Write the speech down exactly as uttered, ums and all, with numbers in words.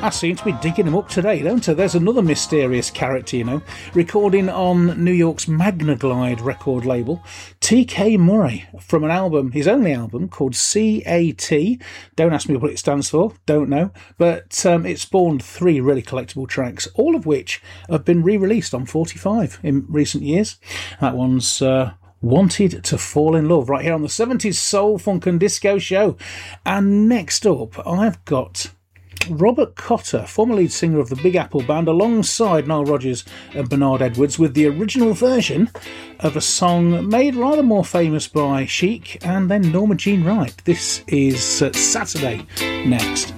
seem to be digging them up today, don't I? There's another mysterious character, you know, recording on New York's Magnaglide record label, T K Murray, from an album, his only album, called C A T. Don't ask me what it stands for, don't know. But um, it spawned three really collectible tracks, all of which have been re-released on forty-five in recent years. That one's uh, Wanted to Fall in Love, right here on the seventies Soul, Funk and Disco Show. And next up, I've got Robert Cotter, former lead singer of the Big Apple Band, alongside Nile Rodgers and Bernard Edwards, with the original version of a song made rather more famous by Chic and then Norma Jean Wright. This is uh, Saturday next.